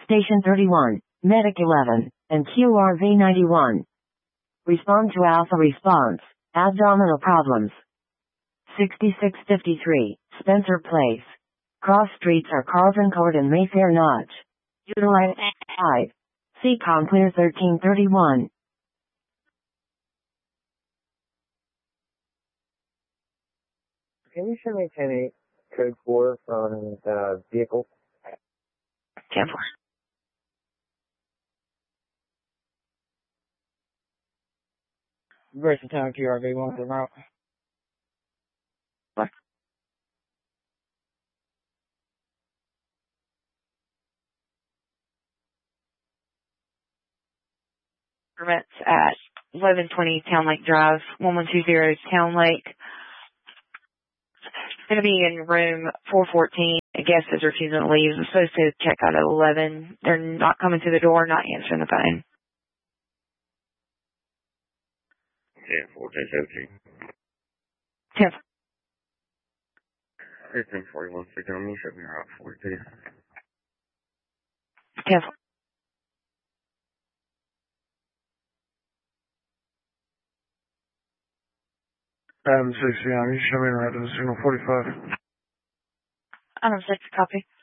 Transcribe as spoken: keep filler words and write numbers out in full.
Station thirty-one, Medic eleven, and Q R V ninety-one. Respond to Alpha response. Abdominal problems. sixty-six fifty-three, Spencer Place. Cross streets are Carlton Court and Mayfair Notch. Utilize five. C COM clear thirteen thirty-one. Can you show me ten eight code four from the vehicle? ten four. Grayson Town Q R V one for route. What? Permits at eleven twenty Town Lake Drive, one one two zero Town Lake. Going to be in room four fourteen. A guest is refusing to leave. I'm supposed to check out at eleven. They're not coming to the door, not answering the phone. ten fourteen seventeen. ten. ten forty-one, freaking on me, shut me out forty-two. ten. Um, six, yeah, you show me right to the signal forty-five. I don't six copy.